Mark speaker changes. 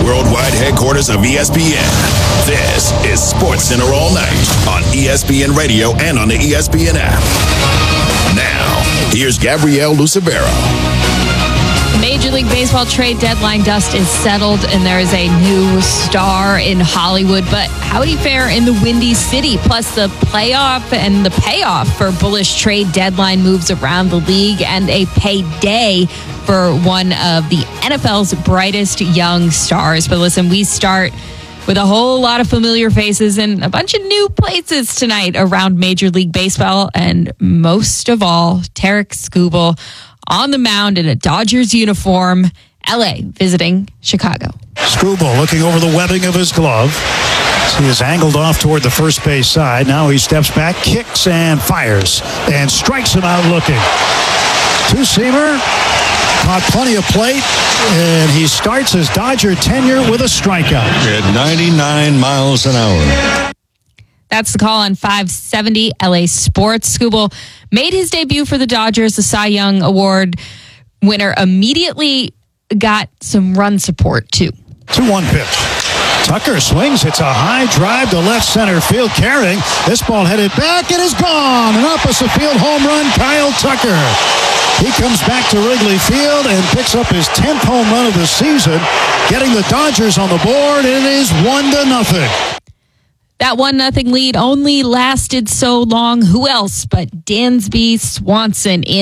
Speaker 1: worldwide headquarters of ESPN. This is SportsCenter All Night on ESPN Radio and on the ESPN app. Now, here's Gabrielle Lucibero.
Speaker 2: Major League Baseball trade deadline dust is settled, and there is a new star in Hollywood. But how would he fare in the Windy City? Plus the playoff and the payoff for bullish trade deadline moves around the league, and a payday for one of the NFL's brightest young stars. But listen, we start with a whole lot of familiar faces and a bunch of new places tonight around Major League Baseball. And most of all, Tarik Skubal on the mound in a Dodgers uniform, LA visiting Chicago.
Speaker 3: Skubal looking over the webbing of his glove. He is angled off toward the first base side. Now he steps back, kicks, and fires, and strikes him out looking. Two-seamer, caught plenty of plate, and he starts his Dodger tenure with a strikeout.
Speaker 4: At 99 miles an hour.
Speaker 2: That's the call on 570 LA Sports. Skubal made his debut for the Dodgers. The Cy Young Award winner immediately got some run support, too.
Speaker 3: 2-1 pitch. Tucker swings. It's a high drive to left center field. Carrying. This ball headed back. It is gone. An opposite field home run. Kyle Tucker. He comes back to Wrigley Field and picks up his 10th home run of the season, getting the Dodgers on the board. It is 1-0.
Speaker 2: That 1-0 lead only lasted so long. Who else but Dansby Swanson in